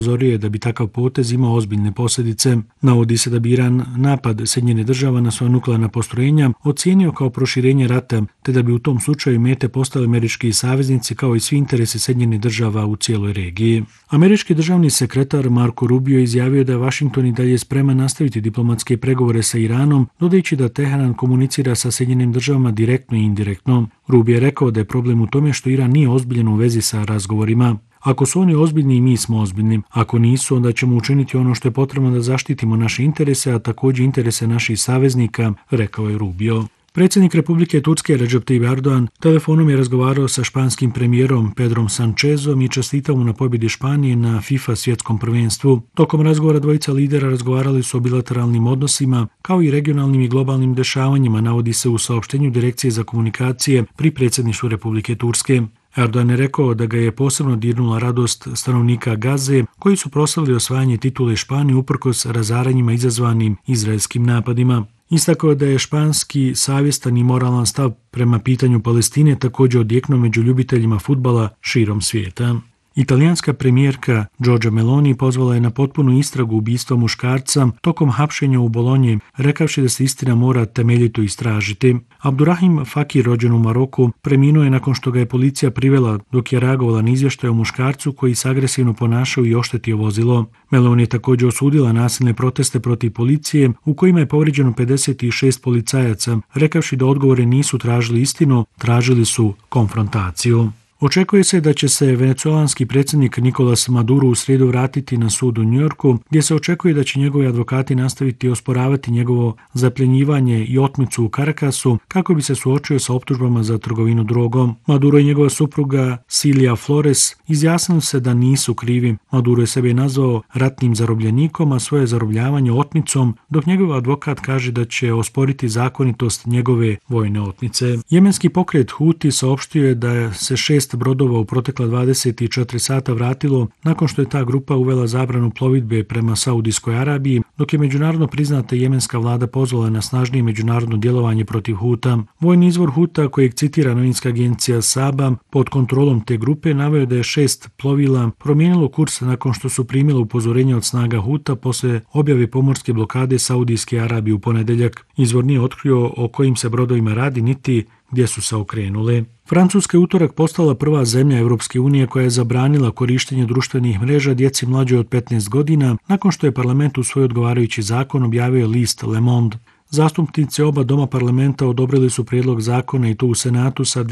upozorio je da bi takav potez imao ozbiljne posljedice. Navodi se da bi Iran napad Sjedinjenih Država na svoja nuklearna postrojenja ocijenio kao proširenje rata, te da bi u tom slučaju mete postali američki saveznici kao i svi interesi Sjedinjenih Država u cijeloj regiji. Američki državni sekretar Marco Rubio izjavio da je Washington i dalje spreman nastaviti diplomatske pregovore sa Iranom, dodajući da Teheran komunicira sa Sjedinjenim Državama direktno i indirektno. Rubio je rekao da je problem u tome što Iran nije ozbiljan u vezi sa razgovorima. Ako su oni ozbiljni i mi smo ozbiljni. Ako nisu, onda ćemo učiniti ono što je potrebno da zaštitimo naše interese, a također interese naših saveznika, rekao je Rubio. Predsjednik Republike Turske Recep Tayyip Erdogan telefonom je razgovarao sa španskim premijerom Pedrom Sanchezom i čestitao mu na pobjedi Španije na FIFA svjetskom prvenstvu. Tokom razgovora dvojica lidera razgovarali su o bilateralnim odnosima, kao i regionalnim i globalnim dešavanjima, navodi se u saopštenju Direkcije za komunikacije pri predsjedništvu Republike Turske. Erdogan je rekao da ga je posebno dirnula radost stanovnika Gaze, koji su proslavili osvajanje titule Španije uprkos razaranjima izazvanim izraelskim napadima. Istakao da je španski savjestan i moralan stav prema pitanju Palestine također odjeknuo među ljubiteljima fudbala širom svijeta. Italijanska premijerka Giorgia Meloni pozvala je na potpunu istragu ubistva muškarca tokom hapšenja u Bolonji, rekavši da se istina mora temeljito istražiti. Abdurrahim Fakir, rođen u Maroku, preminuo je nakon što ga je policija privela dok je reagovala na izvještaj o muškarcu koji se agresivno ponašao i oštetio vozilo. Meloni je također osudila nasilne proteste protiv policije u kojima je povrijeđeno 56 policajaca, rekavši da odgovore nisu tražili istinu, tražili su konfrontaciju. Očekuje se da će se venecuelanski predsjednik Nicolas Maduro u srijedu vratiti na sud u Njujorku, gdje se očekuje da će njegovi advokati nastaviti osporavati njegovo zapljenjivanje i otmicu u Caracasu kako bi se suočio sa optužbama za trgovinu drogom. Maduro i njegova supruga Cilia Flores izjasnili se da nisu krivi. Maduro je sebe nazvao ratnim zarobljenikom, a svoje zarobljavanje otmicom, dok njegov advokat kaže da će osporiti zakonitost njegove vojne otmice. Jemenski pokret Huti saopštio je da se 6 brodova u protekla 24 sata vratilo nakon što je ta grupa uvela zabranu plovidbe prema Saudijskoj Arabiji, dok je međunarodno priznata jemenska vlada pozvala na snažnije međunarodno djelovanje protiv Huta. Vojni izvor Huta, kojeg citira novinska agencija Saba, pod kontrolom te grupe naveo da je 6 plovila promijenilo kurs nakon što su primile upozorenje od snaga Huta posle objave pomorske blokade Saudijske Arabije u ponedjeljak. Izvor nije otkrio o kojim se brodovima radi niti gdje su se okrenule. Francuska je utorak postala prva zemlja Europske unije koja je zabranila korištenje društvenih mreža djeci mlađoj od 15 godina nakon što je parlament u svoj odgovarajući zakon objavio list Le Monde. Zastupnici oba doma parlamenta odobrili su prijedlog zakona i to u Senatu sa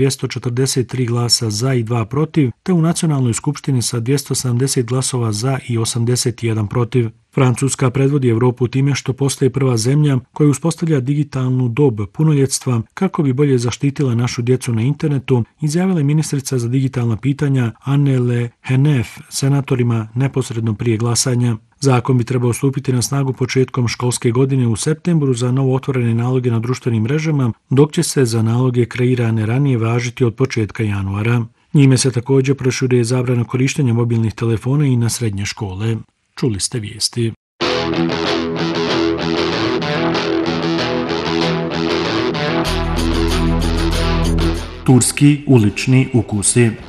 243 glasa za i 2 protiv, te u Nacionalnoj skupštini sa 270 glasova za i 81 protiv. Francuska predvodi Europu time što postaje prva zemlja koja uspostavlja digitalnu dob punoljetstva kako bi bolje zaštitila našu djecu na internetu, izjavila je ministrica za digitalna pitanja Anne Le Henef senatorima neposredno prije glasanja. Zakon bi trebao stupiti na snagu početkom školske godine u septembru za novo otvorene naloge na društvenim mrežama, dok će se za naloge kreirane ranije važiti od početka januara. Njime se također proširuje zabrana korištenja mobilnih telefona i na srednje škole. Čuli ste vijesti. Turski ulični ukusi.